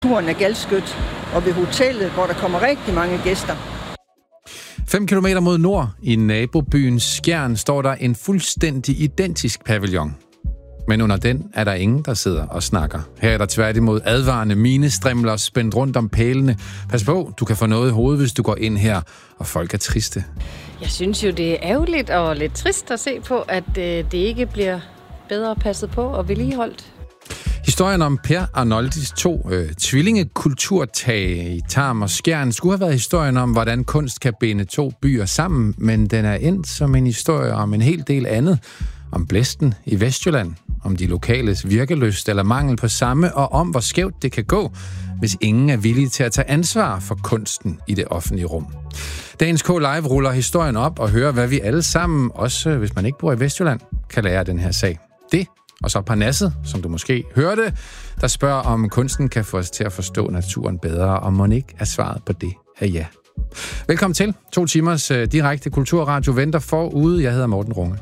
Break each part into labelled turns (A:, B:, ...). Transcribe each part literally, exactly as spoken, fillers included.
A: Turen er Galskyt, og ved hotellet, hvor der kommer rigtig mange gæster.
B: Fem kilometer mod nord i nabobyen Skjern står der en fuldstændig identisk pavillon. Men under den er der ingen, der sidder og snakker. Her er der tværtimod advarende minestrimler spændt rundt om pælene. Pas på, du kan få noget i hovedet, hvis du går ind her, og folk er triste.
C: Jeg synes jo, det er ærgerligt og lidt trist at se på, at øh, det ikke bliver bedre passet på og vedligeholdt.
B: Historien om Per Arnoldis to øh, tvillingekulturtage i Tarm og Skjern skulle have været historien om, hvordan kunst kan binde to byer sammen, men den er endt som en historie om en hel del andet. Om blæsten i Vestjylland, om de lokales virkelyst eller mangel på samme, og om hvor skævt det kan gå, hvis ingen er villige til at tage ansvar for kunsten i det offentlige rum. Dagens K-Live ruller historien op og hører, hvad vi alle sammen, også hvis man ikke bor i Vestjylland, kan lære af den her sag. Det, og så Parnasset, som du måske hørte, der spørger, om kunsten kan få os til at forstå naturen bedre, og må ikke er svaret på det her ja. Velkommen til. To timers uh, direkte kulturradio venter forude. Jeg hedder Morten Runge.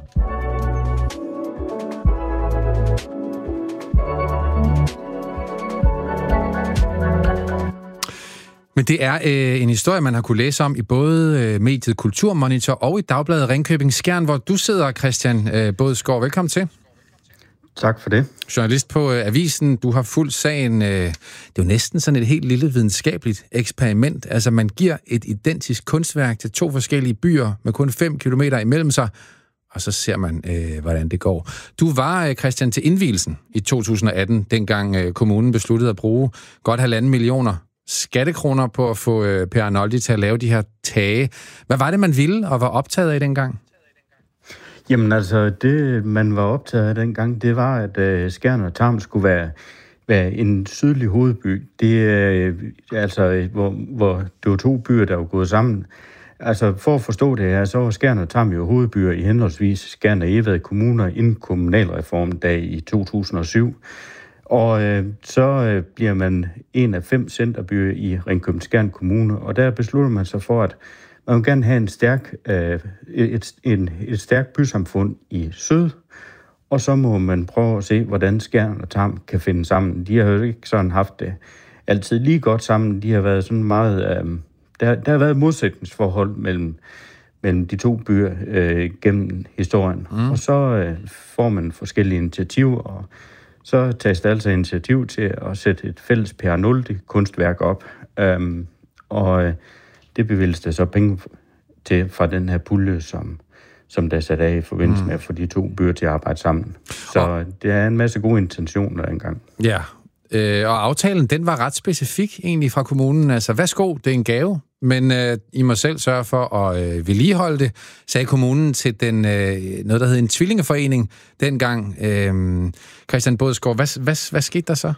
B: Men det er øh, en historie, man har kunne læse om i både øh, mediet Kulturmonitor og i Dagbladet Ringkøbing Skjern, hvor du sidder, Christian øh, Bådsgaard. Velkommen til.
D: Tak for det.
B: Journalist på øh, Avisen, du har fulgt sagen. Øh, det er jo næsten sådan et helt lille videnskabeligt eksperiment. Altså, man giver et identisk kunstværk til to forskellige byer med kun fem kilometer imellem sig, og så ser man, øh, hvordan det går. Du var, øh, Christian, til indvielsen i to tusind og atten, dengang øh, kommunen besluttede at bruge godt halvanden millioner skattekroner på at få øh, Per Arnoldi til at lave de her tage. Hvad var det, man ville og var optaget af dengang?
D: Jamen altså, det man var optaget af dengang, det var, at øh, Skjern og Tarm skulle være, være en sydlig hovedby. Det øh, altså, hvor, hvor det var to byer, der var gået sammen. Altså, for at forstå det her, så var Skjern og Tarm jo hovedbyer i henholdsvis Skjern og Egvad kommuner inden kommunalreformdag i to tusind og syv. Og øh, så øh, bliver man en af fem centerbyer i Ringkøbing Skjern Kommune, og der beslutter man sig for, at man vil gerne have en stærk, øh, et, en, et stærkt bysamfund i syd, og så må man prøve at se, hvordan Skjern og Tarm kan finde sammen. De har jo ikke sådan haft det altid lige godt sammen. De har været sådan meget... Øh, der, der har været et modsætningsforhold mellem, mellem de to byer øh, gennem historien. Mm. Og så øh, får man forskellige initiativer, og så tages der altså initiativ til at sætte et fælles Per Arnoldi-kunstværk op. Øhm, og øh, det bevilges der så penge til fra den her pulje, som, som der er sat af i forbindelse mm. med at få de to byer til at arbejde sammen. Så og det er en masse gode intentioner engang.
B: Ja, øh, og aftalen, den var ret specifik egentlig fra kommunen. Altså, værsgo, det er en gave, men øh, I må selv sørge for at øh, vedligeholde det, sagde kommunen til den, øh, noget, der hed en tvillingeforening dengang. Øh, Christian Bådsgaard, hvad, hvad, hvad skete der så?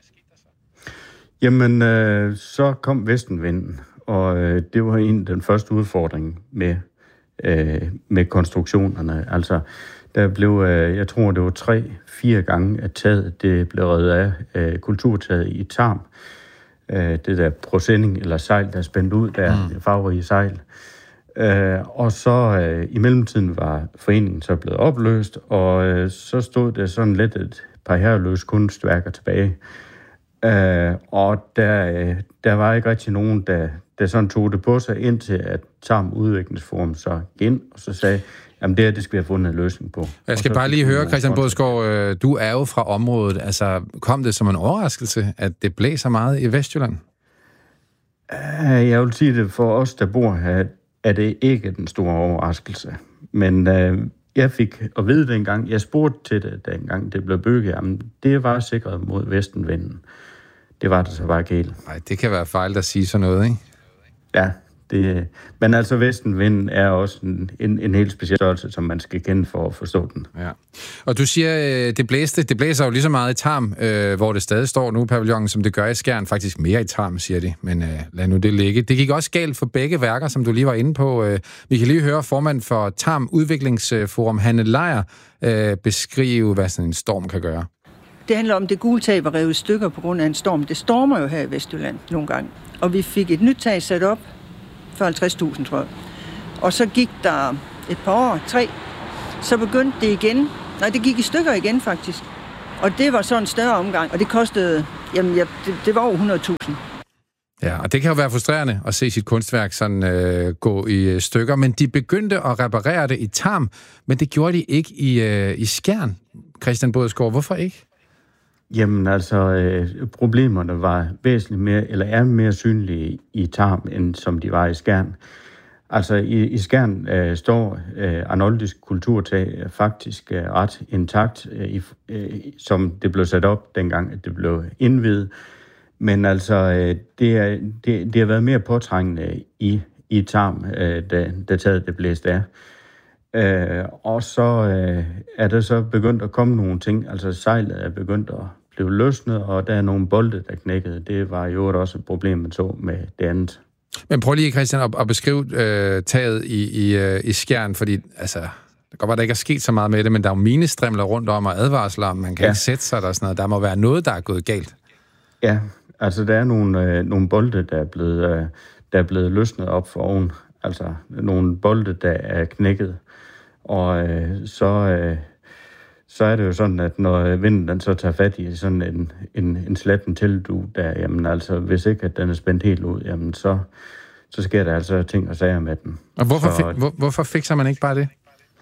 D: Jamen, øh, så kom vestenvinden, og øh, det var en den første udfordring med, øh, med konstruktionerne. Altså, der blev, øh, jeg tror, det var tre, fire gange, at taget, det blev reddet af øh, kulturtaget i Tarm. Øh, det der procending eller sejl, der er spændt ud, der mm. farverige sejl. Øh, og så øh, i mellemtiden var foreningen så blevet opløst, og øh, så stod der sådan lidt et par herreløse kunstværker tilbage. Øh, og der, øh, der var ikke rigtig nogen, der, der sådan tog det på sig, indtil at Tarm Udviklingsforum så ind og så sagde, jamen det her, det skal vi have fundet en løsning på.
B: Jeg skal bare lige høre, Christian Bådsgaard, du er jo fra området. Altså, kom det som en overraskelse, at det blæser meget i Vestjylland?
D: Jeg vil sige det, for os, der bor her, er det ikke den store overraskelse. Men øh, jeg fik at vide dengang, jeg spurgte til det dengang, det blev bygget, jamen det var sikret mod vestenvinden. Det var det så bare ikke helt.
B: Nej, det kan være fejl at sige sådan noget, ikke?
D: Ja. Det, men altså vestenvinden er også en, en, en helt speciel størrelse, som man skal kende for at forstå den.
B: Ja. Og du siger, det blæste, det blæser jo lige så meget i Tarm, øh, hvor det stadig står nu, pavillonen, som det gør i Skjern. Faktisk mere i Tarm, siger de, men øh, lad nu det ligge. Det gik også galt for begge værker, som du lige var inde på. Øh, vi kan lige høre formand for Tarm Udviklingsforum, Hanne Lejer, øh, beskrive, hvad sådan en storm kan gøre.
A: Det handler om, at det gule tag var revet i stykker på grund af en storm. Det stormer jo her i Vestjylland nogle gange. Og vi fik et nyt tag sat op for halvtreds tusind, tror jeg. Og så gik der et par år, tre. Så begyndte det igen. Nej, det gik i stykker igen, faktisk. Og det var så en større omgang, og det kostede, jamen, ja, det, det var over hundrede tusind.
B: Ja, og det kan jo være frustrerende at se sit kunstværk sådan øh, gå i øh, stykker, men de begyndte at reparere det i Tarm, men det gjorde de ikke i, øh, i Skjern. Christian Bådsgaard, hvorfor ikke?
D: Jamen altså, øh, problemerne var væsentligt mere, eller er mere synlige i Tarm, end som de var i Skjern. Altså i, i Skjern øh, står øh, Arnoldis kulturtag faktisk øh, ret intakt, øh, i, øh, som det blev sat op dengang, at det blev indviet. Men altså, øh, det, er, det, det har været mere påtrængende i, i Tarm, øh, da, da taget det blæste af. Øh, og så øh, er der så begyndt at komme nogle ting, altså sejlet er begyndt at blive løsnet, og der er nogle bolde, der knækkede. Det var jo også et problem, man så med det andet.
B: Men prøv lige, Christian, at, at beskrive øh, taget i, i, øh, i Skjern, fordi altså, det kan godt være, der ikke er sket så meget med det, men der er jo minestrimler rundt om og advarsler om, man kan ja. ikke sætte sig der og sådan noget. Der må være noget, der er gået galt.
D: Ja, altså der er nogle, øh, nogle bolde, der er, blevet, øh, der er blevet løsnet op for oven. Altså nogle bolde, der er knækket. Og øh, så, øh, så er det jo sådan, at når vinden den så tager fat i sådan en, en, en slatten teltdug, der, jamen altså, hvis ikke at den er spændt helt ud, jamen så, så sker der altså ting og sager med den.
B: Og hvorfor,
D: så,
B: fik, hvor, hvorfor fikser man ikke bare det?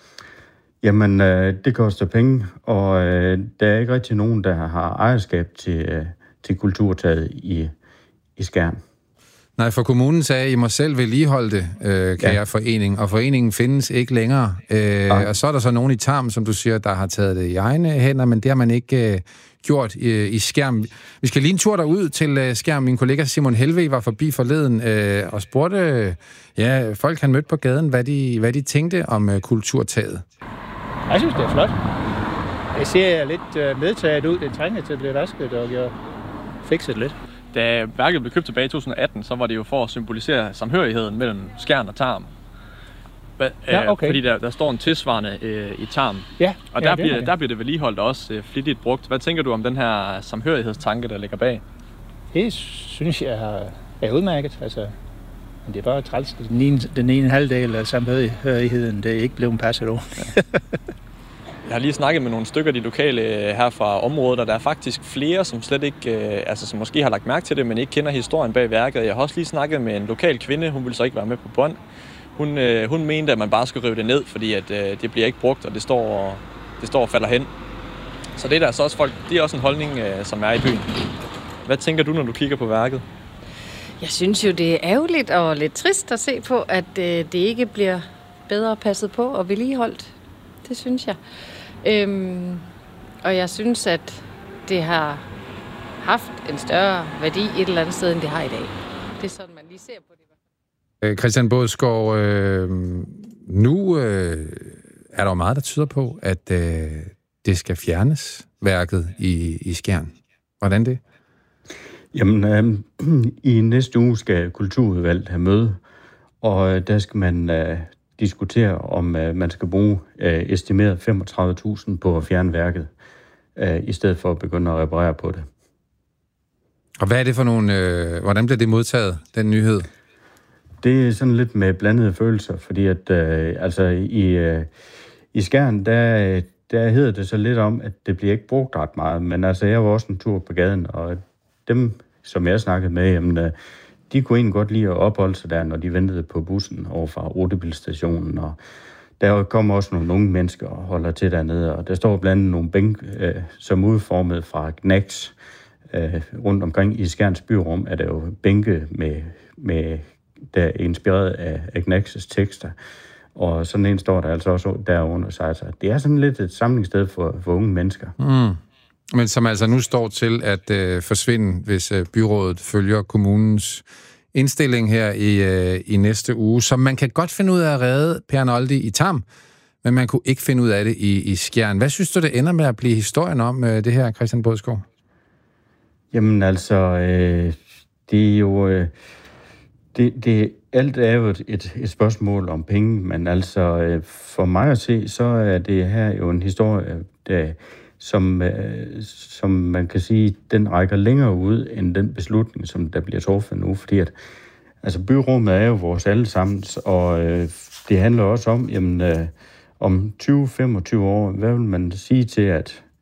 D: Jamen, øh, det koster penge, og øh, der er ikke rigtig nogen, der har ejerskab til, øh, til kulturtaget i, i Skjern.
B: Nej, for kommunen sagde, at I må selv vedligeholde det, øh, kære ja. forening, og foreningen findes ikke længere. Øh, og så er der så nogen i Tarm, som du siger, der har taget det i egne hænder, men det har man ikke øh, gjort i, i Skjern. Vi skal lige en tur derud til øh, Skjern. Min kollega Simon Helve var forbi forleden øh, og spurgte øh, ja, folk, han mødte på gaden, hvad de, hvad de tænkte om øh, kulturtaget.
E: Jeg synes, det er flot. Jeg ser lidt øh, medtaget ud. Det trænger til at blive vasket og jeg fikset lidt.
F: Da værket blev købt tilbage i to tusind atten, så var det jo for at symbolisere samhørigheden mellem Skjern og Tarm.
E: Ja, okay.
F: Fordi der, der står en tilsvarende øh, i Tarm.
E: Ja,
F: og der,
E: ja,
F: bliver,
E: det
F: der bliver det vedligeholdt også øh, flittigt brugt. Hvad tænker du om den her samhørighedstanke, der ligger bag?
E: Det synes jeg er udmærket. Altså, men det er bare træls. Den ene, den ene halvdel af samhørigheden, det er ikke blevet passet over. Ja.
F: Jeg har lige snakket med nogle stykker af de lokale her fra området, og der er faktisk flere, som slet ikke, øh, altså som måske har lagt mærke til det, men ikke kender historien bag værket. Jeg har også lige snakket med en lokal kvinde, hun ville så ikke være med på bånd. Hun, øh, hun mente, at man bare skulle rive det ned, fordi at, øh, det bliver ikke brugt, og det står, det står og falder hen. Så det er der altså også folk, det er også en holdning, øh, som er i byen. Hvad tænker du, når du kigger på værket?
C: Jeg synes jo, det er ærgerligt og lidt trist at se på, at øh, det ikke bliver bedre passet på og vedligeholdt. Det synes jeg. Øhm, og jeg synes, at det har haft en større værdi et eller andet sted, end det har i dag. Det er sådan, man lige ser på det.
B: Øh, Christian Bådsgaard, øh, nu øh, er der jo meget, der tyder på, at øh, det skal fjernes, værket i, i Skjern. Hvordan det?
D: Jamen, øh, i næste uge skal Kulturudvalget have møde, og der skal man øh, diskutere, om øh, man skal bruge øh, estimeret femogtredive tusind på at fjerne værket, øh, i stedet for at begynde at reparere på det.
B: Og hvad er det for nogle... Øh, hvordan bliver det modtaget, den nyhed?
D: Det er sådan lidt med blandede følelser, fordi at øh, altså i, øh, i Skjern, der, der hedder det så lidt om, at det bliver ikke brugt ret meget, men altså jeg var også en tur på gaden, og dem, som jeg snakkede med, jamen, øh, de kunne egentlig godt lide at opholde sig der, når de ventede på bussen over fra Rutebilstationen, og der kommer også nogle unge mennesker og holder til dernede, og der står blandt andet nogle bænk, øh, som udformet fra Gnax. Øh, rundt omkring i Skjerns byrum er der jo bænke med, med der er inspireret af, af Gnax's tekster, og sådan en står der altså også derunder sig. Så det er sådan lidt et samlingssted for, for unge mennesker.
B: Mm. Men som altså nu står til at øh, forsvinde, hvis øh, byrådet følger kommunens indstilling her i, øh, i næste uge. Så man kan godt finde ud af at redde Per Arnoldi i Tarm, men man kunne ikke finde ud af det i, i Skjern. Hvad synes du, det ender med at blive historien om øh, det her, Christian Bådsgaard?
D: Jamen altså, øh, det er jo... Øh, det, det, alt er jo et, et, et spørgsmål om penge, men altså øh, for mig at se, så er det her jo en historie, der, som, øh, som man kan sige, den rækker længere ud end den beslutning, som der bliver truffet nu, fordi at altså, byrummet er jo vores allesammens, og øh, det handler også om, jamen, øh, om tyve til femogtyve år, hvad vil man sige til, at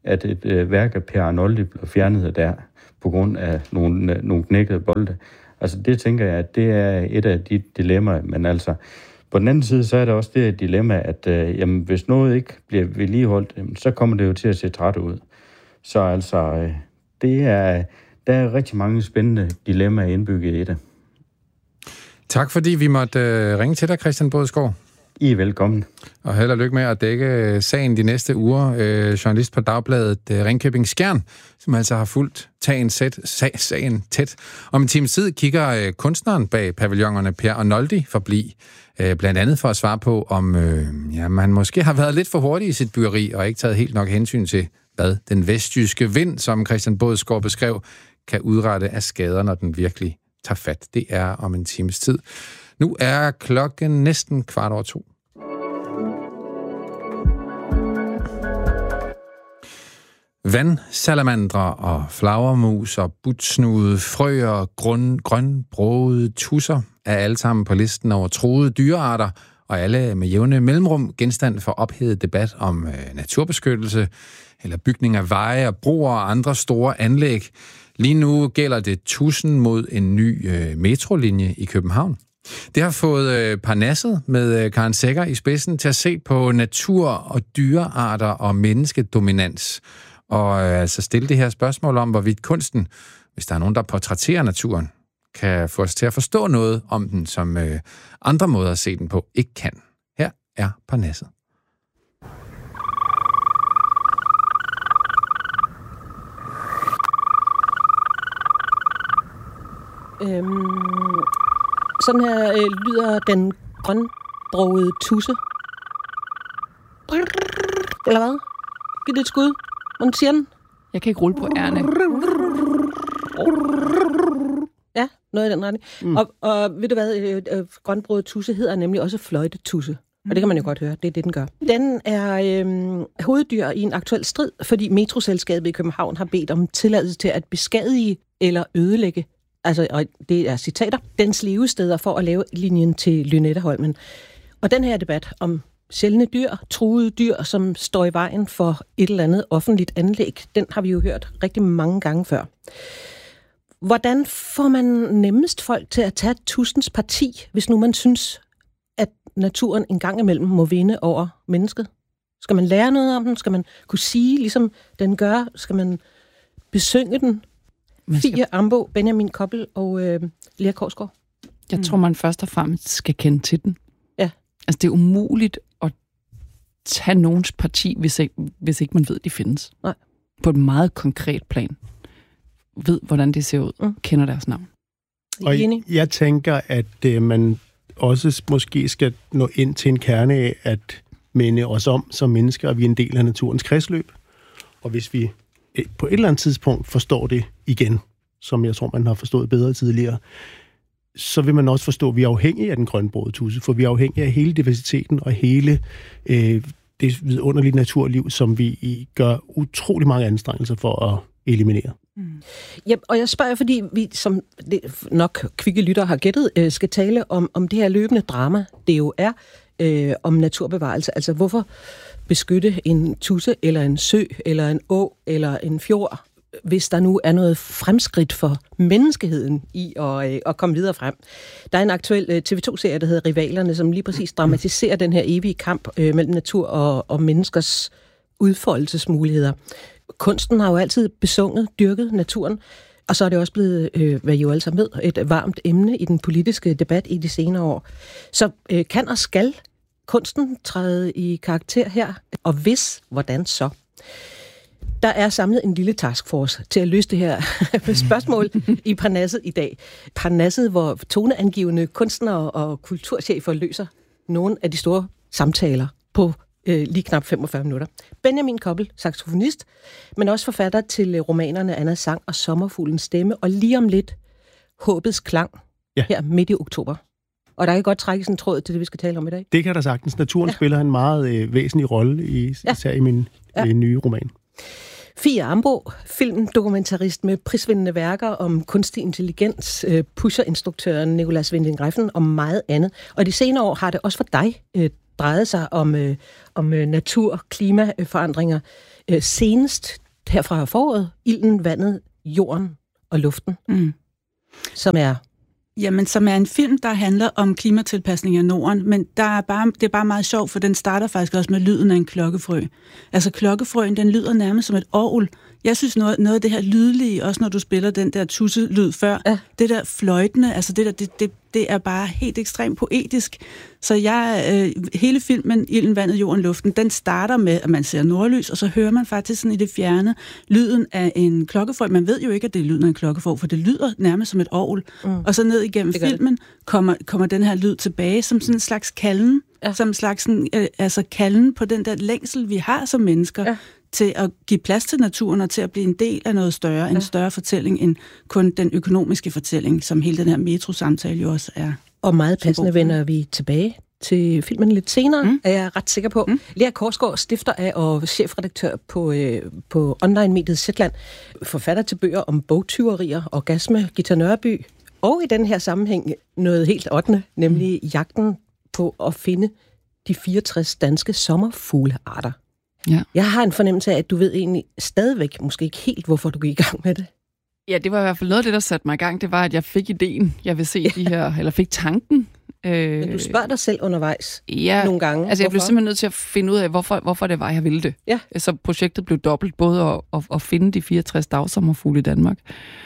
D: at et øh, værk af Per Arnoldi blev fjernet der på grund af nogle, nogle knækkede bolde. Altså det tænker jeg, at det er et af de dilemmaer, men altså på den anden side, så er der også det dilemma, at øh, jamen, hvis noget ikke bliver vedligeholdt, jamen, så kommer det jo til at se træt ud. Så altså, øh, det er, der er rigtig mange spændende dilemmaer indbygget i det.
B: Tak fordi vi måtte øh, ringe til dig, Christian Bådsgaard.
D: I er velkommen.
B: Og held og lykke med at dække sagen de næste uger. Øh, journalist på Dagbladet øh, Ringkøbing Skjern, som altså har fulgt tagen sæt, sag, sagen tæt. Om en times tid kigger øh, kunstneren bag pavillonerne Per Arnoldi forbi. Øh, blandt andet for at svare på, om øh, ja, man måske har været lidt for hurtig i sit byggeri og ikke taget helt nok hensyn til, hvad den vestjyske vind, som Christian Bådsgaard beskrev, kan udrette af skader, når den virkelig tager fat. Det er om en times tid. Nu er klokken næsten kvart over to. Vandsalamandre og flagermus og butsnude, frøer og grøn, grønbrogede tusser er alle sammen på listen over truede dyrearter, og alle med jævne mellemrum genstand for ophedet debat om øh, naturbeskyttelse, eller bygning af veje og broer og andre store anlæg. Lige nu gælder det tusind mod en ny øh, metrolinje i København. Det har fået øh, Parnasset med øh, Karen Sækker i spidsen til at se på natur og dyrearter og menneskedominans. Og øh, altså stille det her spørgsmål om, hvorvidt kunsten, hvis der er nogen, der portrætterer naturen, kan få os til at forstå noget om den, som øh, andre måder at se den på ikke kan. Her er Parnasset.
G: Øhm, sådan her øh, lyder den grønbrogede tusse. Eller hvad? Giv det et skud. Hvordan siger den?
H: Jeg kan ikke rulle på ærne.
G: Ja, noget i den retning. Mm. Og, og ved du hvad, øh, øh, grønbrogede tusse hedder nemlig også fløjtetusse. Og det kan man jo godt høre, det er det, den gør. Den er øh, hoveddyr i en aktuel strid, fordi Metroselskabet i København har bedt om tilladelse til at beskadige eller ødelægge, altså, og det er citater, dens levesteder for at lave linjen til Lynetteholmen. Og den her debat om sjældne dyr, truede dyr, som står i vejen for et eller andet offentligt anlæg, den har vi jo hørt rigtig mange gange før. Hvordan får man nemmest folk til at tage tusind parti, hvis nu man synes, at naturen en gang imellem må vinde over mennesket? Skal man lære noget om den? Skal man kunne sige, ligesom den gør? Skal man besynge den? Skal... Fie Ambo, Benjamin Koppel og øh, Lea Korsgaard.
H: Jeg tror, man først og fremmest skal kende til den.
G: Ja.
H: Altså, det er umuligt at tage nogens parti, hvis ikke, hvis ikke man ved, de findes.
G: Nej.
H: På et meget konkret plan. Ved, hvordan det ser ud. Mm. Kender deres navn.
I: Og jeg, jeg tænker, at øh, man også måske skal nå ind til en kerne af at minde os om som mennesker, at vi er en del af naturens kredsløb. Og hvis vi på et eller andet tidspunkt forstår det igen, som jeg tror, man har forstået bedre tidligere, så vil man også forstå, at vi er afhængige af den grønbrogede tudse, for vi er afhængige af hele diversiteten og hele øh, det vidunderlige naturliv, som vi gør utrolig mange anstrengelser for at eliminere.
G: Mm. Ja, og jeg spørger, fordi vi, som det nok kvikke lyttere har gættet, øh, skal tale om, om det her løbende drama, det jo er øh, om naturbevarelse. Altså, hvorfor beskytte en tusse, eller en sø, eller en å, eller en fjord, hvis der nu er noget fremskridt for menneskeheden i at, øh, at komme videre frem. Der er en aktuel øh, T V to-serie, der hedder Rivalerne, som lige præcis dramatiserer den her evige kamp øh, mellem natur og, og menneskers udfoldelsesmuligheder. Kunsten har jo altid besunget, dyrket naturen, og så er det også blevet, øh, hvad I jo alle sammen ved, et varmt emne i den politiske debat i de senere år. Så øh, kan og skal kunsten træde i karakter her, og hvis, hvordan så? Der er samlet en lille taskforce til at løse det her spørgsmål i Parnasset i dag. Parnasset, hvor toneangivende kunstnere og kulturchefer løser nogle af de store samtaler på øh, lige knap femogfyrre minutter. Benjamin Koppel, saxofonist, men også forfatter til romanerne Annas sang og Sommerfuglens stemme, og lige om lidt Håbets klang, ja, her midt i oktober. Og der kan godt trækkes en tråd til det, vi skal tale om i dag.
I: Det kan der sagtens. Naturen ja. spiller en meget øh, væsentlig rolle, i, ja. især i min ja. øh, nye roman.
G: Fie Ambo, filmdokumentarist med prisvindende værker om kunstig intelligens, pusherinstruktøren Nicolas Winding Refn og meget andet. Og de senere år har det også for dig, drejede sig om, øh, om øh, natur, klimaforandringer. Øh, senest her fra foråret, ilden, vandet, jorden og luften, mm. som er...
J: Jamen, som er en film, der handler om klimatilpasning af Norden, men der er bare, det er bare meget sjovt, for den starter faktisk også med lyden af en klokkefrø. Altså, klokkefrøen, den lyder nærmest som et orgel. Jeg synes, noget, noget af det her lydlige, også når du spiller den der tusselyd før, ja. det der fløjtende, altså det der, det, det, det er bare helt ekstremt poetisk. Så jeg, øh, hele filmen, Ilden, vandet, jorden, luften, den starter med, at man ser nordlys, og så hører man faktisk sådan i det fjerne lyden af en klokkefrø. Man ved jo ikke, at det er lyden af en klokkefrø, for det lyder nærmest som et orgel. Mm. Og så ned igennem filmen kommer, kommer den her lyd tilbage som sådan en slags kalden, ja. som en slags sådan, øh, altså kalden på den der længsel, vi har som mennesker, ja. til at give plads til naturen og til at blive en del af noget større, ja. en større fortælling end kun den økonomiske fortælling, som hele den her metrosamtale jo også er.
G: Og meget passende vender vi tilbage til filmen lidt senere, mm. er jeg ret sikker på. Mm. Lea Korsgaard, stifter af og chefredaktør på, øh, på online-mediet Zetland, forfatter til bøger om bogtyverier, orgasme, Githa Nørby, og i den her sammenhæng noget helt ottende, nemlig mm. jagten på at finde de fireogtres danske sommerfuglearter. Ja. Jeg har en fornemmelse af, at du ved egentlig stadigvæk, måske ikke helt, hvorfor du gik i gang med det.
H: Ja, det var i hvert fald noget af det, der satte mig i gang. Det var, at jeg fik ideen. Jeg vil se ja. de her, eller fik tanken.
G: Men du spørger dig selv undervejs
H: ja,
G: nogle gange.
H: Altså, jeg blev simpelthen nødt til at finde ud af, hvorfor, hvorfor det var, jeg ville det. Ja. Så projektet blev dobbelt, både at, at, at finde de fireogtres dagsommerfugle i Danmark,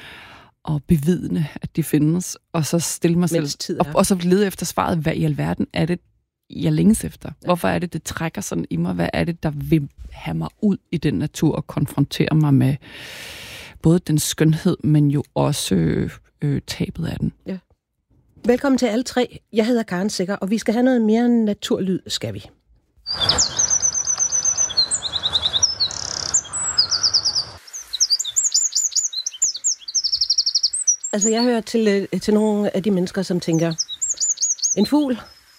H: og bevidne, at de findes, og så stille mig selv, og, og så lede efter svaret, hvad i alverden er det, jeg længes efter. Ja. Hvorfor er det, det trækker sådan i mig? Hvad er det, der vil have mig ud i den natur og konfrontere mig med både den skønhed, men jo også øh, øh, tabet af den?
G: Ja. Velkommen til alle tre. Jeg hedder Karen Secher, og vi skal have noget mere naturlyd, skal vi. Altså, jeg hører til, til nogle af de mennesker, som tænker, en fugl,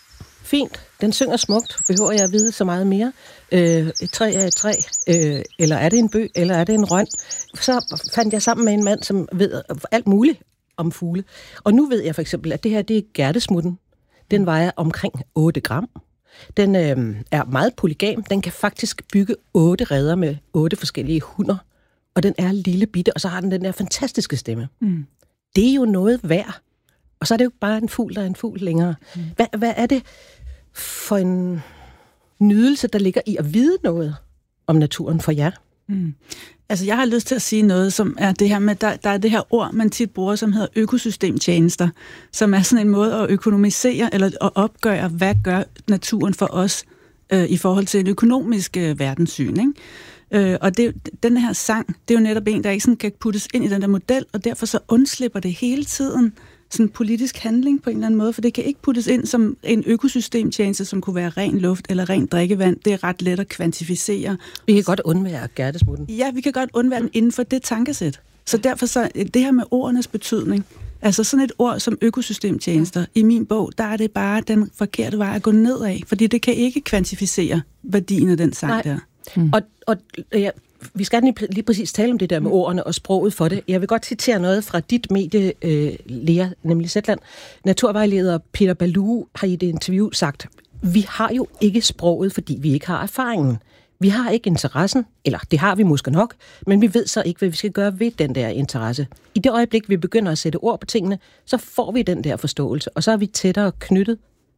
G: fint, den synger smukt, behøver jeg at vide så meget mere. Øh, et træ er et træ, øh, eller er det en bøg, eller er det en røn? Så fandt jeg sammen med en mand, som ved alt muligt om fugle. Og nu ved jeg for eksempel, at det her, det er gærtesmutten. Den vejer omkring otte gram. Den øh, er meget polygam. Den kan faktisk bygge otte reder med otte forskellige hunder. Og den er lille bitte, og så har den den der fantastiske stemme. Mm. Det er jo noget værd. Og så er det jo bare en fugl, der er en fugl længere. Mm. Hvad, hvad er det for en nydelse, der ligger i at vide noget om naturen for jer?
J: Mm. Altså, jeg har lyst til at sige noget, som er det her med, der, der er det her ord, man tit bruger, som hedder økosystemtjenester, som er sådan en måde at økonomisere eller at opgøre, hvad gør naturen for os øh, i forhold til en økonomisk øh, verdenssyn, ikke? Øh, og det, den her sang, det er jo netop en, der ikke sådan kan puttes ind i den der model, og derfor så undslipper det hele tiden sådan politisk handling på en eller anden måde, for det kan ikke puttes ind som en økosystemtjeneste, som kunne være ren luft eller ren drikkevand. Det er ret let at kvantificere.
G: Vi kan godt undvære gærtesmutten.
J: Ja, vi kan godt undvære den inden for det tankesæt. Så derfor så, det her med ordenes betydning, altså sådan et ord som økosystemtjenester, ja. I min bog, der er det bare den forkerte vej at gå nedad, fordi det kan ikke kvantificere værdien af den sang. Nej. Der.
G: Mm. Og, og ja, vi skal lige, lige præcis tale om det der med ordene og sproget for det. Jeg vil godt citere noget fra dit medie, øh, Lea, nemlig Zetland. Naturvejleder Peter Balue har i det interview sagt, vi har jo ikke sproget, fordi vi ikke har erfaringen. Vi har ikke interessen, eller det har vi måske nok, men vi ved så ikke, hvad vi skal gøre ved den der interesse. I det øjeblik, vi begynder at sætte ord på tingene, så får vi den der forståelse, og så er vi tættere knyttet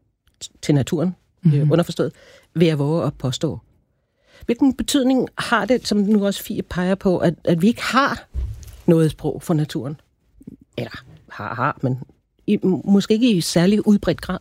G: til naturen, mm-hmm. øh, underforstået, ved at våge at påstå. Hvilken betydning har det, som nu også Fie peger på, at, at vi ikke har noget sprog for naturen? Eller har, har, men i, måske ikke i særlig udbredt grad.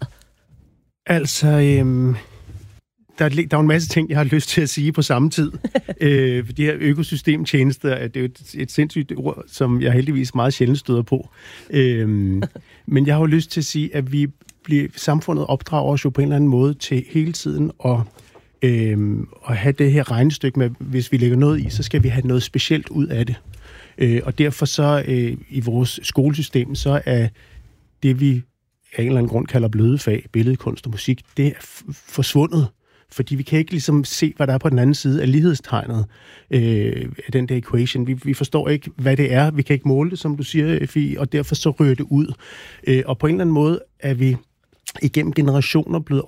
I: Altså, øhm, der, er, der er jo en masse ting, jeg har lyst til at sige på samme tid. øh, de her økosystemtjenester, det er jo et, et sindssygt ord, som jeg heldigvis meget sjældent støder på. Øhm, men jeg har jo lyst til at sige, at vi bliver, samfundet opdrager os jo på en eller anden måde til hele tiden at Øhm, og have det her regnestykke med, hvis vi lægger noget i, så skal vi have noget specielt ud af det. Øh, og derfor så øh, i vores skolesystem, så er det, vi af en eller anden grund kalder bløde fag, billedkunst og musik, det er f- forsvundet. Fordi vi kan ikke ligesom se, hvad der er på den anden side af lighedstegnet øh, af den der equation. Vi, vi forstår ikke, hvad det er. Vi kan ikke måle det, som du siger, Fie, og derfor så rører det ud. Øh, og på en eller anden måde er vi igennem generationer blevet op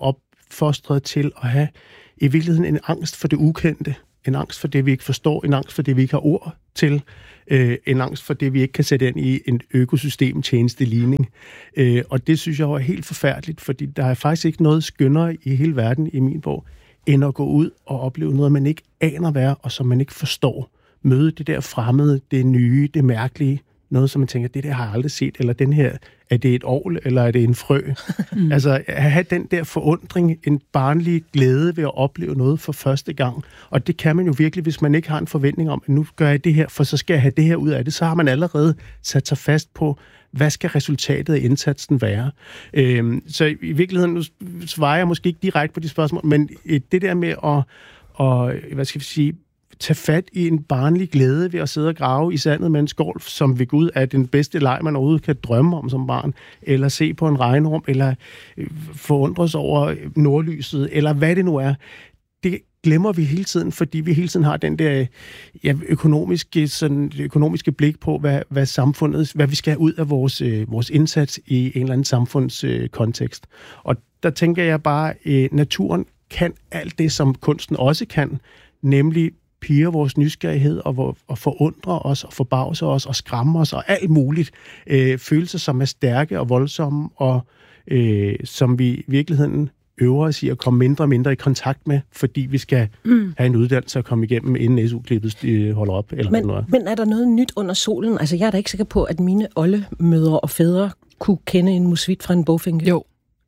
I: opfostret til at have i virkeligheden en angst for det ukendte, en angst for det, vi ikke forstår, en angst for det, vi ikke har ord til, øh, en angst for det, vi ikke kan sætte ind i en økosystem tjenesteligning. Øh, og det synes jeg er helt forfærdeligt, fordi der er faktisk ikke noget skønnere i hele verden i min bog, end at gå ud og opleve noget, man ikke aner hvad, og som man ikke forstår. Møde det der fremmede, det nye, det mærkelige, noget, som man tænker, det der har jeg aldrig set, eller den her, er det et orgel, eller er det en frø? Mm. Altså, at have den der forundring, en barnlig glæde ved at opleve noget for første gang. Og det kan man jo virkelig, hvis man ikke har en forventning om, at nu gør jeg det her, for så skal jeg have det her ud af det. Så har man allerede sat sig fast på, hvad skal resultatet af indsatsen være? Øhm, så i virkeligheden, nu svarer jeg måske ikke direkte på de spørgsmål, men det der med at, og, hvad skal vi sige, tage fat i en barnlig glæde ved at sidde og grave i sandet med en skål, som ved Gud er den bedste leg, man overhovedet kan drømme om som barn, eller se på en regnrum, eller forundres over nordlyset, eller hvad det nu er. Det glemmer vi hele tiden, fordi vi hele tiden har den der ja, økonomiske, sådan, økonomiske blik på, hvad, hvad samfundet, hvad vi skal have ud af vores, øh, vores indsats i en eller anden samfundskontekst. Øh, og der tænker jeg bare, at øh, naturen kan alt det, som kunsten også kan, nemlig pirre vores nysgerrighed og, og forundre os og forbavse os og skræmme os og alt muligt. Øh, følelser, som er stærke og voldsomme og øh, som vi i virkeligheden øver os i at komme mindre og mindre i kontakt med, fordi vi skal mm. have en uddannelse og komme igennem, inden S U-klippet øh, holder op. Eller
G: men,
I: noget.
G: men er der noget nyt under solen? Altså, jeg er da ikke sikker på, at mine oldemødre og fædre kunne kende en musvit fra en bogfinke.
H: Jo.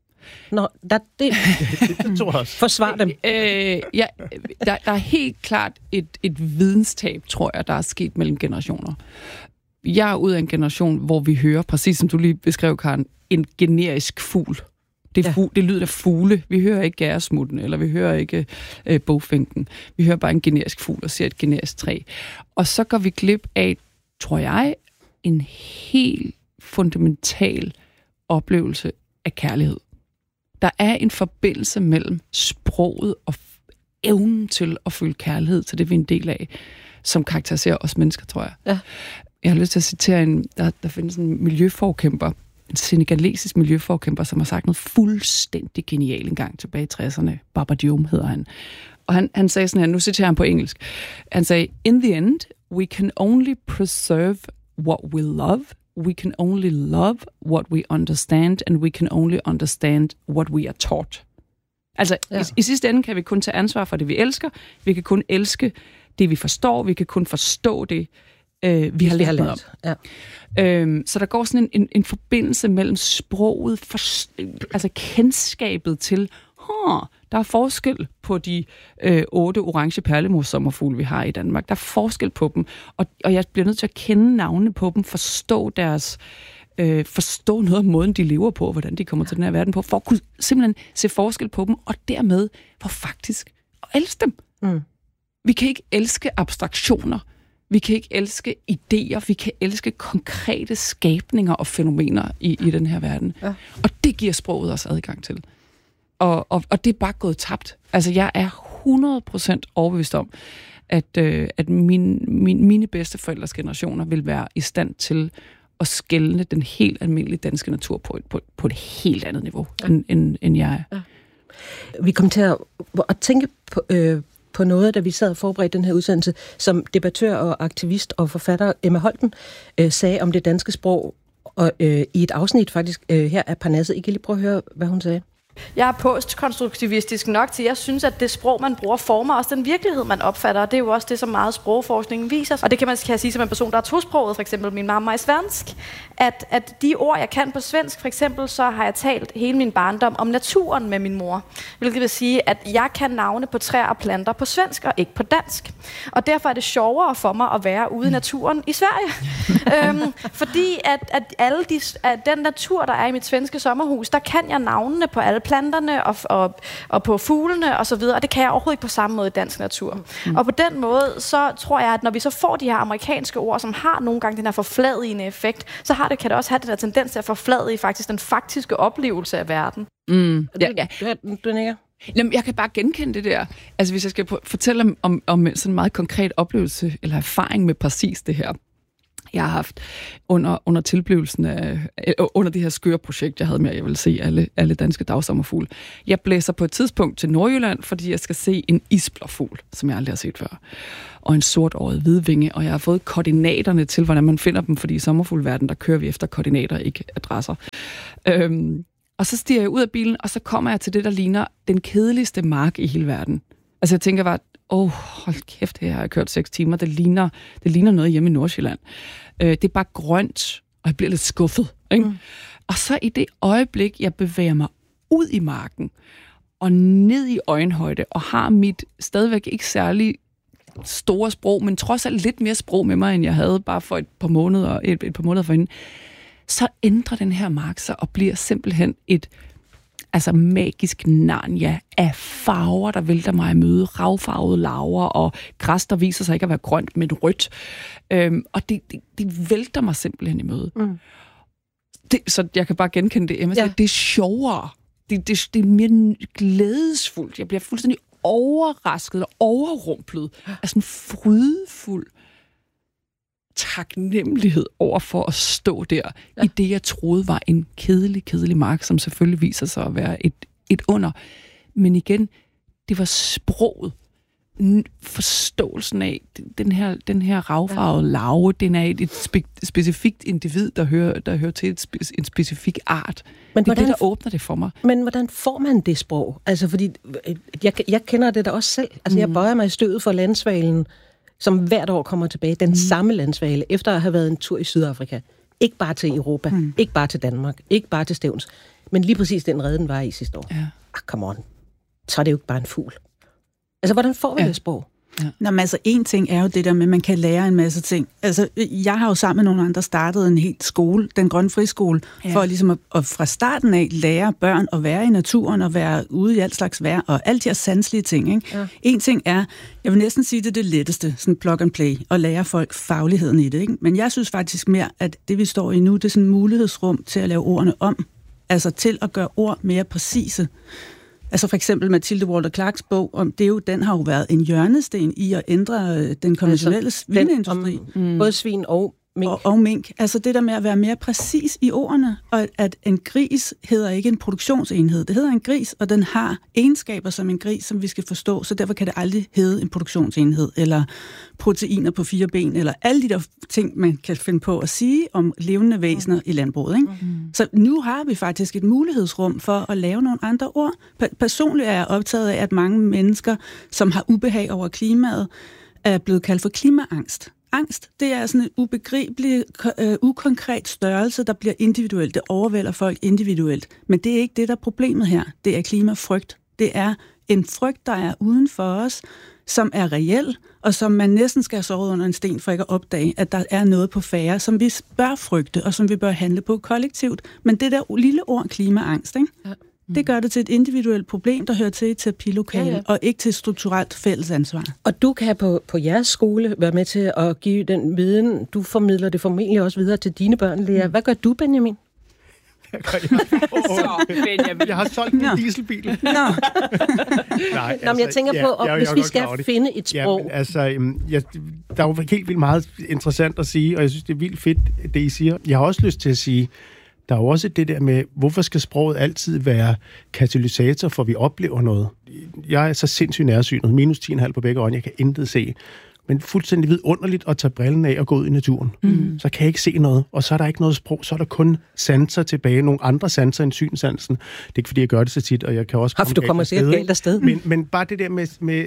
G: Nå, der, det,
I: det tror jeg også.
G: Forsvar dem.
H: Øh, ja, der, der er helt klart et, et videnstab, tror jeg, der er sket mellem generationer. Jeg er ud af en generation, hvor vi hører, præcis som du lige beskrev, Karen, en generisk fugl. Det, er fu- det lyder af fugle. Vi hører ikke gæresmutten, eller vi hører ikke øh, bogfinken. Vi hører bare en generisk fugl og ser et generisk træ. Og så går vi glip af, tror jeg, en helt fundamental oplevelse af kærlighed. Der er en forbindelse mellem sproget og evnen til at føle kærlighed til det, vi er en del af, som karakteriserer os mennesker, tror jeg. Ja. Jeg har lyst til at citere en, der, der findes en miljøforkæmper, en senegalesisk miljøforkæmper, som har sagt noget fuldstændig genialt en gang tilbage i tresserne. Baba Diom hedder han. Og han, han sagde sådan her, nu citerer han på engelsk. Han sagde, in the end, we can only preserve what we love. We can only love what we understand, and we can only understand what we are taught. Altså, ja. i, i sidste ende kan vi kun tage ansvar for det, vi elsker. Vi kan kun elske det, vi forstår. Vi kan kun forstå det, øh, vi har lært noget om. Ja. Øhm, så der går sådan en, en, en forbindelse mellem sproget, for, altså kendskabet til, huh, der er forskel på de øh, otte orange perlemors-sommerfugle, vi har i Danmark. Der er forskel på dem, og, og jeg bliver nødt til at kende navnene på dem, forstå deres, øh, forstå noget af måden, de lever på, hvordan de kommer til den her verden på, for at kunne simpelthen se forskel på dem, og dermed for faktisk at elske dem. Mm. Vi kan ikke elske abstraktioner. Vi kan ikke elske idéer, vi kan elske konkrete skabninger og fænomener i, i den her verden. Ja. Og det giver sproget os adgang til. Og, og, og det er bare gået tabt. Altså, jeg er hundrede procent overbevist om, at, øh, at min, min, mine bedste forældres generationer vil være i stand til at skelne den helt almindelige danske natur på et, på, på et helt andet niveau, ja. end, end, end jeg er. Ja.
G: Vi kom til at, at tænke på... Øh på noget, da vi sad og forberedte den her udsendelse, som debattør og aktivist og forfatter Emma Holten øh, sagde om det danske sprog, og øh, i et afsnit faktisk øh, her af Parnasset. I kan lige prøve at høre, hvad hun sagde.
K: Jeg er postkonstruktivistisk nok til, at jeg synes, at det sprog, man bruger, former også den virkelighed, man opfatter. Og det er jo også det, som meget sprogforskningen viser. Og det kan man kan jeg sige som en person, der er tosproget, for eksempel min mamma er svensk. At, at de ord, jeg kan på svensk, for eksempel, så har jeg talt hele min barndom om naturen med min mor. Hvilket vil sige, at jeg kan navne på træer og planter på svensk og ikke på dansk. Og derfor er det sjovere for mig at være ude i naturen i Sverige. øhm, fordi at, at, alle de, at den natur, der er i mit svenske sommerhus, der kan jeg navnene på alle planterne og, og, og på fuglene og så videre, og det kan jeg overhovedet ikke på samme måde i dansk natur. Mm. Og på den måde, så tror jeg, at når vi så får de her amerikanske ord, som har nogle gange den her forfladigende effekt, så har det, kan det også have den her tendens til at forfladige faktisk den faktiske oplevelse af verden.
H: Mm. Ja, ja.
G: Du, du nikker.
H: Jamen, jeg kan bare genkende det der. Altså, hvis jeg skal fortælle om, om, om sådan en meget konkret oplevelse eller erfaring med præcis det her, Jeg har haft under, under tilblivelsen af, under det her skøre projekt, jeg havde med, at jeg ville se alle, alle danske dagsommerfugle. Jeg blæser på et tidspunkt til Nordjylland, fordi jeg skal se en isblåfugl, som jeg aldrig har set før. Og en sortåret hvidvinge, og jeg har fået koordinaterne til, hvordan man finder dem, fordi i sommerfuglverden, der kører vi efter koordinater, ikke adresser. Øhm, og så stiger jeg ud af bilen, og så kommer jeg til det, der ligner den kedeligste mark i hele verden. Altså jeg tænker bare, åh, oh, hold kæft, her har jeg kørt seks timer. Det ligner, det ligner noget hjemme i Nordsjælland. Øh, det er bare grønt, og jeg bliver lidt skuffet. Ikke? Mm. Og så i det øjeblik, jeg bevæger mig ud i marken, og ned i øjenhøjde, og har mit stadigvæk ikke særlig store sprog, men trods alt lidt mere sprog med mig, end jeg havde bare for et par måneder, et, et par måneder forinden, så ændrer den her mark sig, og bliver simpelthen et altså magisk Narnia af farver, der vælter mig at møde. Ravfarvede laver og græs, der viser sig ikke at være grønt, men rødt. Øhm, og det, det, det vælter mig simpelthen i møde. Mm. Det, så jeg kan bare genkende det, Emma siger, ja. Det er sjovere. Det, det, det er mere glædesfuldt. Jeg bliver fuldstændig overrasket og overrumplet af sådan en frydefuld taknemmelighed over for at stå der ja. I det, jeg troede var en kedelig, kedelig mark, som selvfølgelig viser sig at være et, et under. Men igen, det var sproget, forståelsen af den her, den her ravfarvede larve, den er et, et spe- specifikt individ, der hører, der hører til et spe- en specifik art. Men det er hvordan, det, der åbner det for mig.
G: Men hvordan får man det sprog? Altså, fordi jeg, jeg kender det da også selv. Altså, mm. jeg bøjer mig i støvet for landsvalen, som hvert år kommer tilbage, den mm. samme landsvale, efter at have været en tur i Sydafrika. Ikke bare til Europa, mm. ikke bare til Danmark, ikke bare til Stevns, men lige præcis den rede, den var i sidste år. Ja. Ah, come on. Så er det jo ikke bare en fugl. Altså, hvordan får vi ja. Det sprog?
J: Ja. Nå, men altså, en ting er jo det der med, at man kan lære en masse ting. Altså, jeg har jo sammen med nogle andre startet en helt skole, den Grønne Friskole, ja. For ligesom at, at fra starten af lære børn at være i naturen og være ude i alt slags vejr og alle de her sanselige ting. Ikke? Ja. En ting er, jeg vil næsten sige, det er det letteste, sådan plug and play, og lære folk fagligheden i det. Ikke? Men jeg synes faktisk mere, at det vi står i nu, det er sådan en mulighedsrum til at lave ordene om. Altså til at gøre ord mere præcise. Altså for eksempel Mathilde Walter Clarks bog, om det er jo, den har jo været en hjørnesten i at ændre den konventionelle altså, svineindustri.
G: Mm. Både svin og mink.
J: Og, og mink. Altså det der med at være mere præcis i ordene, og at en gris hedder ikke en produktionsenhed. Det hedder en gris, og den har egenskaber som en gris, som vi skal forstå, så derfor kan det aldrig hedde en produktionsenhed, eller proteiner på fire ben, eller alle de der ting, man kan finde på at sige om levende væsener mm. i landbruget. Ikke? Mm. Så nu har vi faktisk et mulighedsrum for at lave nogle andre ord. Personligt er jeg optaget af, at mange mennesker, som har ubehag over klimaet, er blevet kaldt for klimaangst. Angst, det er sådan en ubegribelig, øh, ukonkret størrelse, der bliver individuelt. Det overvælder folk individuelt. Men det er ikke det, der er problemet her. Det er klimafrygt. Det er en frygt, der er uden for os, som er reel, og som man næsten skal have sovet under en sten for ikke at opdage, at der er noget på færre, som vi bør frygte, og som vi bør handle på kollektivt. Men det der lille ord, klimaangst, ikke? Ja. Det gør det til et individuelt problem, der hører til et terapilokale, ja, ja. Og ikke til strukturelt fælles ansvar.
G: Og du kan på, på jeres skole være med til at give den viden, du formidler det formentlig også videre til dine børn, Lea. Hvad gør du, Benjamin?
I: Hvad gør jeg? Så, Benjamin. Jeg har solgt en dieselbil. Nå.
G: Nej, altså, Nå, men jeg tænker på, ja, jeg, hvis jeg vi skal finde et sprog.
I: Ja, men, altså, jeg, der er jo helt vildt meget interessant at sige, og jeg synes, det er vildt fedt, det I siger. Jeg har også lyst til at sige, der er jo også det der med, hvorfor skal sproget altid være katalysator, for vi oplever noget? Jeg er så sindssygt nærsynet, minus ti komma fem på begge øjne, jeg kan intet se. Men fuldstændig vidunderligt at tage brillen af og gå ud i naturen. Mm. Så kan jeg ikke se noget, og så er der ikke noget sprog, så er der kun sanser tilbage, nogle andre sanser end synsansen. Det er ikke, fordi jeg gør det så tit, og jeg kan også komme
G: du kommer sikkert galt afsted.
I: Men, men bare det der med, med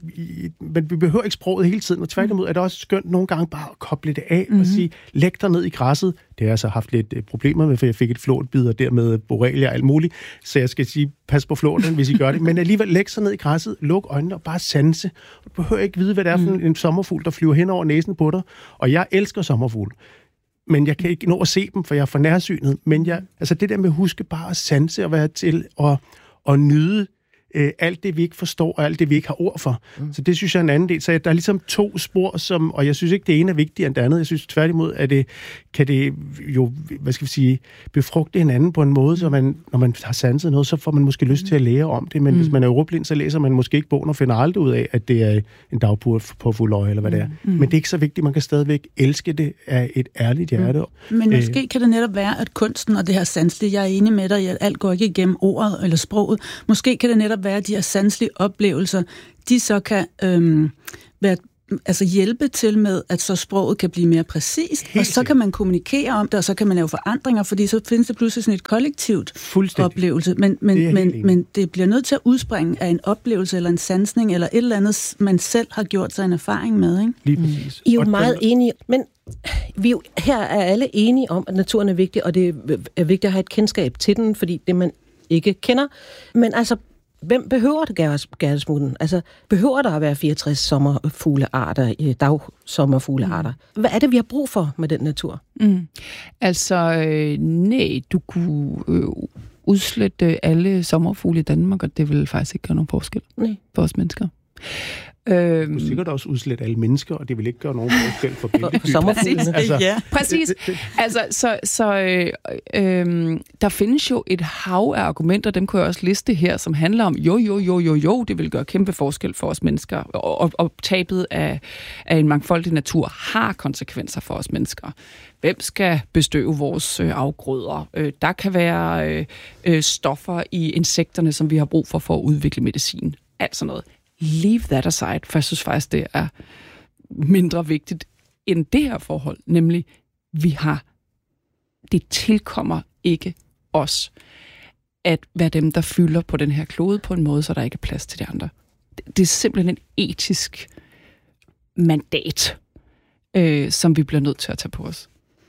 I: men vi behøver ikke sproget hele tiden, og tværtimod er det også skønt nogle gange bare at koble det af mm. og sige, læg dig ned i græsset. Det har jeg så haft lidt problemer med, for jeg fik et flåtbid, og dermed borrelia og alt muligt. Så jeg skal sige, pas på flåten, hvis I gør det. Men alligevel læg sig ned i græsset, luk øjnene og bare sanse. Du behøver ikke vide, hvad det er for en sommerfugl, der flyver hen over næsen på dig. Og jeg elsker sommerfugle. Men jeg kan ikke nå at se dem, for jeg er for nærsynet. Men jeg, altså det der med at huske bare at sanse og være til og, og nyde øh, alt det, vi ikke forstår, og alt det, vi ikke har ord for. Mm. Så det synes jeg er en anden del. Så der er ligesom to spor, som, og jeg synes ikke, det ene er vigtigere end det andet. Jeg synes tværtimod, at det kan det jo, hvad skal vi sige, befrugte hinanden på en måde, så man, når man har sanset noget, så får man måske lyst til at lære om det, men mm. hvis man er ordblind, så læser man måske ikke bogen og finder aldrig ud af, at det er en dagbur på fuld øje, eller hvad det er. Mm. Men det er ikke så vigtigt. Man kan stadigvæk elske det af et ærligt hjerte.
J: Mm. Men måske Æh, kan det netop være, at kunsten og det her sanselige, jeg er enig med dig i, at alt går ikke igennem ordet eller sproget. Måske kan det netop være, at de her sanselige oplevelser, de så kan øhm, være, altså hjælpe til med, at så sproget kan blive mere præcist, og så kan man kommunikere om det, og så kan man lave forandringer, fordi så findes det pludselig sådan et kollektivt oplevelse. Men, men, det men, men det bliver nødt til at udspringe af en oplevelse, eller en sansning, eller et eller andet, man selv har gjort sig en erfaring med, ikke?
I: Lige præcis.
G: I er jo meget enige, men vi jo, her er alle enige om, at naturen er vigtig, og det er vigtigt at have et kendskab til den, fordi det man ikke kender. Men altså, hvem behøver det, Gerhardesmutten? Altså, behøver der at være fireogtres sommerfuglearter, dagsommerfuglearter? Hvad er det, vi har brug for med den natur?
H: Mm. Altså, øh, nej, du kunne øh, udslette alle sommerfugle i Danmark, og det vil faktisk ikke gøre nogen forskel nej. For os mennesker.
I: Du kan sikkert også udslette alle mennesker, og det vil ikke gøre nogen forskel for bæltedyr.
H: Præcis, altså, ja. Præcis. Altså, så, så øh, øh, der findes jo et hav af argumenter, dem kunne jeg også liste her, som handler om, jo, jo, jo, jo, jo, det vil gøre kæmpe forskel for os mennesker, og, og, og tabet af, af en mangfoldig natur har konsekvenser for os mennesker. Hvem skal bestøve vores øh, afgrøder? Øh, der kan være øh, øh, stoffer i insekterne, som vi har brug for for at udvikle medicin. Alt sådan noget. Leave that aside, for jeg synes faktisk, det er mindre vigtigt end det her forhold, nemlig, vi har, det tilkommer ikke os at være dem, der fylder på den her klode på en måde, så der ikke er plads til de andre. Det er simpelthen en etisk mandat, øh, som vi bliver nødt til at tage på os.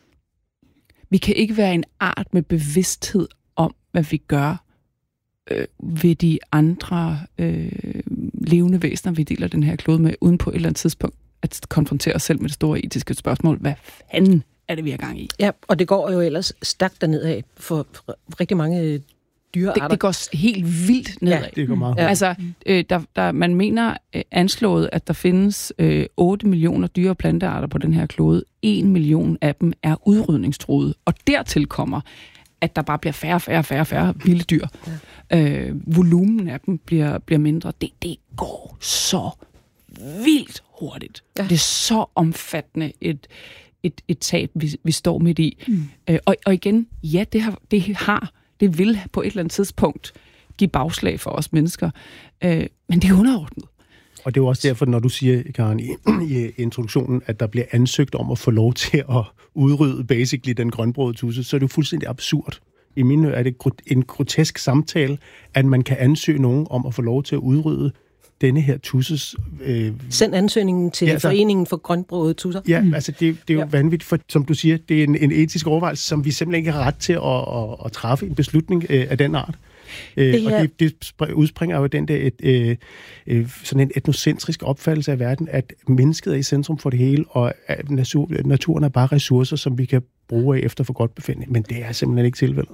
H: Vi kan ikke være en art med bevidsthed om, hvad vi gør øh, ved de andre øh, levende væsener, vi deler den her klode med, uden på et eller andet tidspunkt at konfrontere os selv med det store etiske spørgsmål. Hvad fanden er det, vi er gang i?
G: Ja, og det går jo ellers stærkt dernedad for rigtig mange dyrearter.
H: Det, det går helt vildt nedad.
I: Ja, det går meget.
H: Ja. Altså, øh, der, der, man mener øh, anslået, at der findes øh, otte millioner dyre- og plantearter på den her klode. en million af dem er udrydningstruede. Og dertil kommer, at der bare bliver færre, færre, færre, færre vilde dyr. Ja. Øh, volumen af dem bliver, bliver mindre. Det, det går så vildt hurtigt. Ja. Det er så omfattende et, et, et tab, vi, vi står midt i. Mm. Øh, og, og igen, ja, det har, det har, det vil på et eller andet tidspunkt give bagslag for os mennesker. Øh, men det er underordnet.
I: Og det er jo også derfor, når du siger, Karen, i, i introduktionen, at der bliver ansøgt om at få lov til at udrydde basically den grønbrogede tudse, så er det jo fuldstændig absurd. I mine ører er det en grotesk samtale, at man kan ansøge nogen om at få lov til at udrydde denne her tudses... Øh...
G: Send ansøgningen til ja, altså, Foreningen for Grønbrogede Tudser.
I: Ja, mm. altså det, det er jo ja. vanvittigt, for som du siger, det er en, en etisk overvejelse, som vi simpelthen ikke har ret til at, at, at træffe en beslutning øh, af den art. Øh, det her... Og det, det udspringer jo den der et, øh, øh, sådan en etnocentrisk opfattelse af verden, at mennesket er i centrum for det hele, og at natur, naturen er bare ressourcer, som vi kan bruge af efter for godt befindende. Men det er simpelthen ikke tilfældet.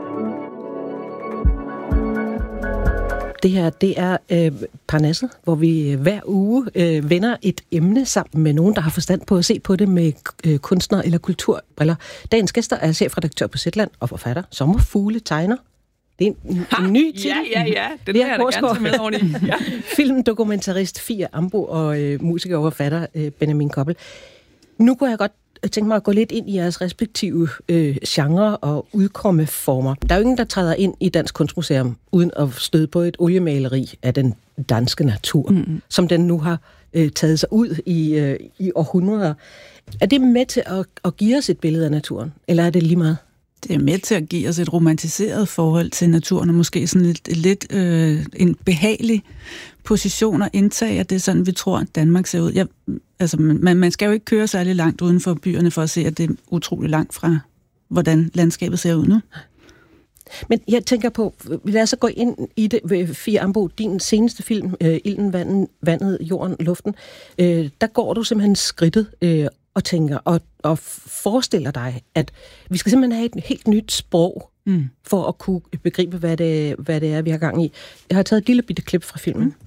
G: Det her, det er øh, Parnasset, hvor vi hver uge øh, vender et emne sammen med nogen, der har forstand på at se på det med øh, kunstner- eller kulturbriller. Dagens gæster er chefredaktør på Zetland og forfatter, sommerfugle tegner. Det er en, en, en ny titel.
H: Ja, ja, ja. Den vil jeg da gerne tage med oveni. Ja.
G: Filmdokumentarist Fie Ambo og øh, musiker og forfatter øh, Benjamin Koppel. Nu kunne jeg godt tænke mig at gå lidt ind i jeres respektive øh, genre og udkommeformer. Der er jo ingen, der træder ind i Dansk Kunstmuseum uden at støde på et oliemaleri af den danske natur, mm. som den nu har øh, taget sig ud i, øh, i århundreder. Er det med til at, at give os et billede af naturen, eller er det lige meget?
J: Det er med til at give os et romantiseret forhold til naturen, og måske sådan lidt, lidt øh, en behagelig position at indtage, at det er sådan, vi tror, at Danmark ser ud. Jeg, altså, man, man skal jo ikke køre særlig langt uden for byerne for at se, at det er utrolig langt fra, hvordan landskabet ser ud nu.
G: Men jeg tænker på, lad os så gå ind i det, Fie Ambo, din seneste film, øh, Ilden, vandet, vandet, jorden, luften. Øh, der går du simpelthen skridtet øh, og tænker og, og forestiller dig, at vi skal simpelthen have et helt nyt sprog mm. for at kunne begribe, hvad det, hvad det er, vi har gang i. Jeg har taget et lille bitte klip fra filmen. Mm.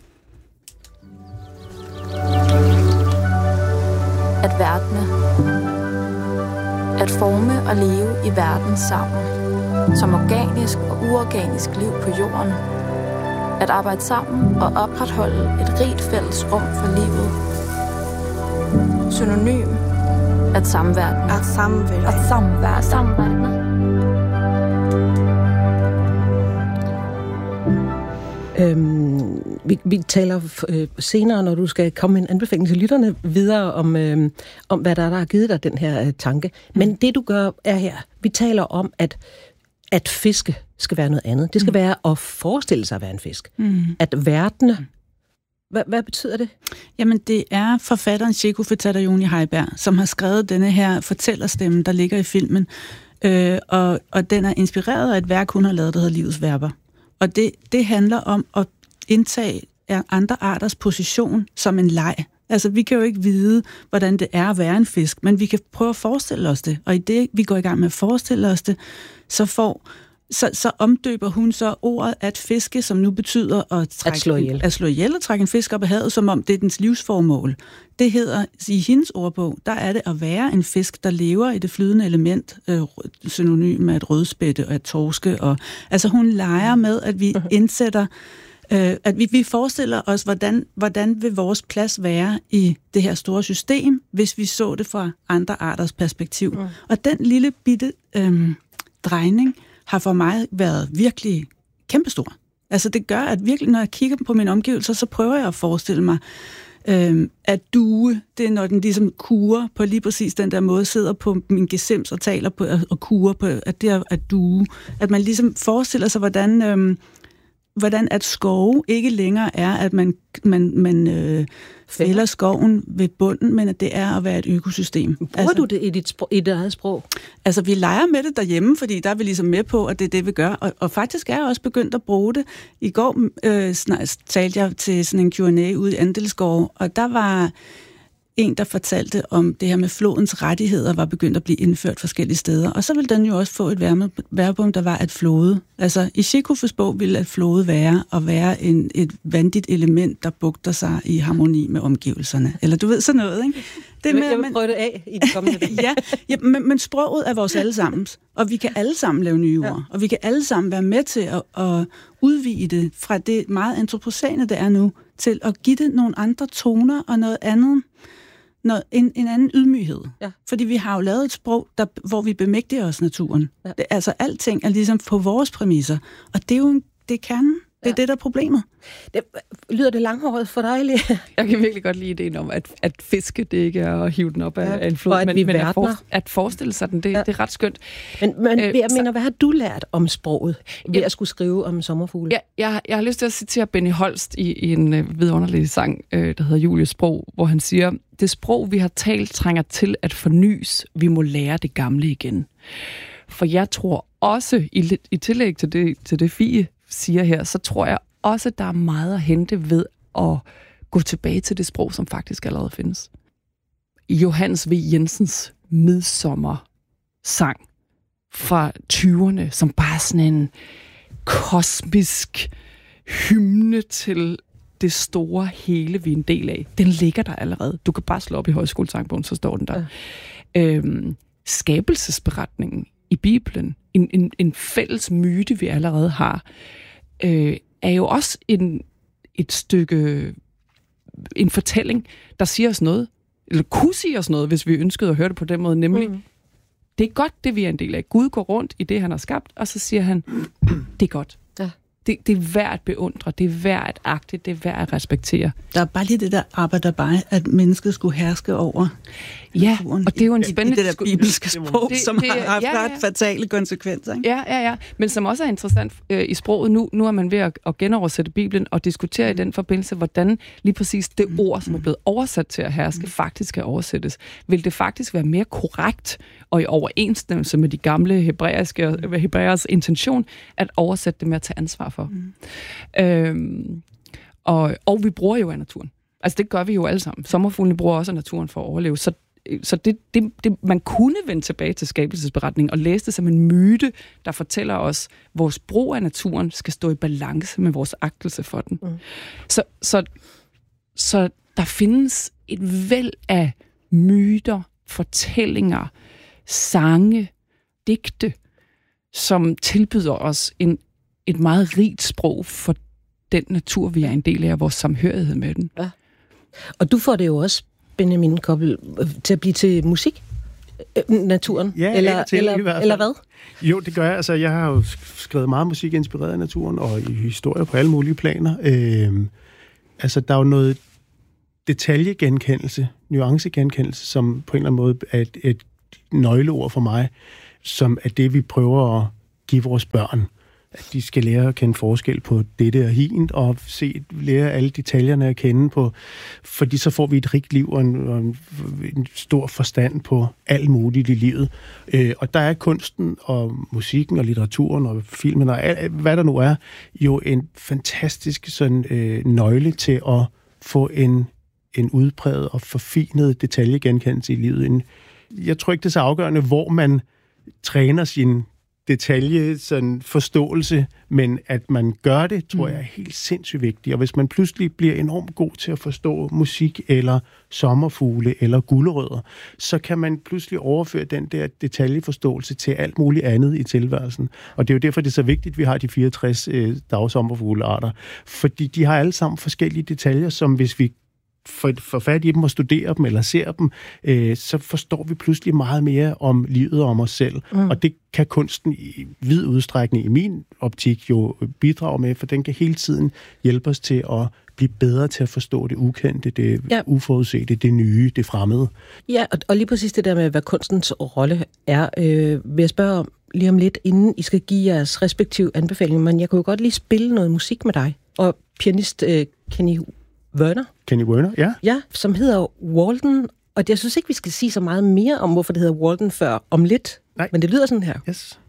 L: At verdne. At forme og leve i verden sammen. Som organisk og uorganisk liv på jorden. At arbejde sammen og opretholde et rigt fælles rum for livet. Synonym. At samverdne.
M: At samverdne.
L: At samverdne. samverdne.
G: Øhm, vi, vi taler øh, senere, når du skal komme med en anbefaling til lytterne, videre om, øh, om hvad der er, der har givet dig den her øh, tanke. Men mm. det, du gør, er her. Vi taler om, at, at fiske skal være noget andet. Det skal mm. være at forestille sig at være en fisk. Mm. At verdene. Hvad, hvad betyder det?
J: Jamen, det er forfatteren Chieko Fettatayoni Heiberg, som har skrevet denne her fortællerstemme, der ligger i filmen. Øh, og, og den er inspireret af et værk, hun har lavet, der hedder Livets Verber. Og det, det handler om at indtage andre arters position som en leg. Altså, vi kan jo ikke vide, hvordan det er at være en fisk, men vi kan prøve at forestille os det. Og i det, vi går i gang med at forestille os det, så, får, så, så omdøber hun så ordet at fiske, som nu betyder at, trække,
G: at, slå ihjel.
J: at slå ihjel og trække en fisk op af havet, som om det er dens livsformål. Det hedder, i hendes ordbog, der er det at være en fisk, der lever i det flydende element, øh, synonym med et rødspætte og et torske. Og, altså hun leger med, at vi indsætter, øh, at vi, vi forestiller os, hvordan, hvordan vil vores plads være i det her store system, hvis vi så det fra andre arters perspektiv. Mm. Og den lille bitte øh, drejning har for mig været virkelig kæmpestor. Altså det gør, at virkelig, når jeg kigger på mine omgivelser, så prøver jeg at forestille mig, Øhm, at due, det er når den ligesom kurer på lige præcis den der måde, sidder på min gesims og taler på og kurer på, at det er at due. At man ligesom forestiller sig, hvordan, øhm, hvordan at skove ikke længere er, at man, man, man øh, fælder skoven ved bunden, men at det er at være et økosystem.
G: Bruger altså, du det i dit, sprog, i dit eget sprog?
J: Altså, vi leger med det derhjemme, fordi der er vi ligesom med på, at det er det, vi gør. Og, og faktisk er jeg også begyndt at bruge det. I går øh, snart, talte jeg til sådan en Q and A ude i Andelsgård, og der var en, der fortalte om det her med flodens rettigheder, var begyndt at blive indført forskellige steder. Og så vil den jo også få et verbum, der var at flode. Altså, i Chekhovs bog ville at flode være at være en, et vandigt element, der bugter sig i harmoni med omgivelserne. Eller du ved sådan noget, ikke?
G: Det med, jeg vil prøve det af i det kommende dag.
J: ja, ja men, men sproget er vores allesammens, og vi kan alle sammen lave nye ord, ja. Og vi kan alle sammen være med til at, at udvide det fra det meget antropocæne, det er nu, til at give det nogle andre toner og noget andet, noget, en, en anden ydmyghed. Ja. Fordi vi har jo lavet et sprog, der, hvor vi bemægtiger os naturen. Ja. Det, altså alting er ligesom på vores præmisser, og det er jo det er kernen. Det er ja. det, der er problemet.
G: Det, lyder det langhåret for dig, Lea?
H: Jeg kan virkelig godt lide ideen om, at, at fiske, det ikke er at hive den op af, ja, af en flod, men, men at, for, at forestille sig den, det, ja. det er ret skønt.
G: Men, men øh, jeg mener, hvad har du lært om sproget, ved ja, at skulle skrive om sommerfugle?
H: Ja, jeg, jeg har lyst til at citere Benny Holst i, i en øh, vidunderlig sang, øh, der hedder Julies Sprog, hvor han siger, det sprog, vi har talt, trænger til at fornyes. Vi må lære det gamle igen. For jeg tror også, i, i tillæg til det, til det Fie siger her, så tror jeg også, der er meget at hente ved at gå tilbage til det sprog, som faktisk allerede findes. Johannes V. Jensens midsommersang fra tyverne, som bare sådan en kosmisk hymne til det store hele, vi er en del af. Den ligger der allerede. Du kan bare slå op i Højskolesangbogen, så står den der. Ja. Øhm, skabelsesberetningen i Bibelen, en, en, en fælles myte, vi allerede har, øh, er jo også en, et stykke, en fortælling, der siger os noget, eller kunne sige os noget, hvis vi ønskede at høre det på den måde, nemlig, mm. det er godt, det vi er en del af. Gud går rundt i det, han har skabt, og så siger han, det er godt. Ja. Det, det er værd at beundre, det er værd at agte, det er værd at respektere.
J: Der er bare lige det der arbejder bare, at mennesket skulle herske over
H: ja, naturen. Og det er jo en spændende...
J: I det der bibelske sprog, det, som det, har haft ja, ja. ret fatale konsekvenser. Ikke?
H: Ja, ja, ja. Men som også er interessant øh, i sproget. Nu, nu er man ved at, at genoversætte Bibelen og diskutere mm. i den forbindelse, hvordan lige præcis det mm. ord, som er blevet oversat til at herske, mm. faktisk skal oversættes. Vil det faktisk være mere korrekt og i overensstemmelse med de gamle hebræiske, hebræers intention, at oversætte det med at tage ansvar for? Mm. Øhm, og, og vi bruger jo af naturen. Altså det gør vi jo alle sammen. Sommerfuglene bruger også af naturen for at overleve. Så så det, det, det, man kunne vende tilbage til skabelsesberetningen og læse det som en myte, der fortæller os, at vores brug af naturen skal stå i balance med vores agtelse for den. Mm. Så, så, så der findes et væld af myter, fortællinger, sange, digte, som tilbyder os en, et meget rigt sprog for den natur, vi er en del af, og vores samhørighed med den.
G: Ja. Og du får det jo også, Benjamin Koppel, til at blive til musik? Naturen?
I: Ja,
G: eller,
I: til,
G: eller, eller hvad?
I: Jo, det gør jeg. Altså, jeg har jo skrevet meget musik inspireret af naturen, og i historie på alle mulige planer. Øh, altså, der er jo noget detaljegenkendelse, nuancegenkendelse, som på en eller anden måde er et, et nøgleord for mig, som er det, vi prøver at give vores børn. At de skal lære at kende forskel på dette og hint, og se, lære alle detaljerne at kende på, fordi så får vi et rigt liv og en, og en, en stor forstand på alt muligt i livet. Øh, og der er kunsten og musikken og litteraturen og filmen og alt, hvad der nu er, jo en fantastisk sådan, øh, nøgle til at få en, en udpræget og forfinet detaljegenkendelse i livet. En, jeg tror ikke, det er så afgørende, hvor man træner sin detalje, sådan forståelse, men at man gør det, tror jeg er helt sindssygt vigtigt. Og hvis man pludselig bliver enormt god til at forstå musik, eller sommerfugle, eller gulerødder, så kan man pludselig overføre den der detaljeforståelse til alt muligt andet i tilværelsen. Og det er jo derfor, det er så vigtigt, at vi har de fireogtres øh, dagsommerfuglearter. Fordi de har alle sammen forskellige detaljer, som hvis vi For, for fat i dem og studere dem eller ser dem, øh, så forstår vi pludselig meget mere om livet og om os selv. Mm. Og det kan kunsten i vid udstrækning i min optik jo bidrage med, for den kan hele tiden hjælpe os til at blive bedre til at forstå det ukendte, det ja. uforudsete, det nye, det fremmede.
G: Ja, og, og lige præcis det der med, hvad kunstens rolle er, øh, vil jeg spørge om lige om lidt, inden I skal give jeres respektive anbefalinger, men jeg kunne jo godt lige spille noget musik med dig. Og pianist øh, Kenny Werner.
I: Kenny Werner, ja.
G: Ja, som hedder Walden, og jeg synes ikke, vi skal sige så meget mere om, hvorfor det hedder Walden før om lidt.
I: Nej.
G: Men det lyder sådan her.
I: Yes.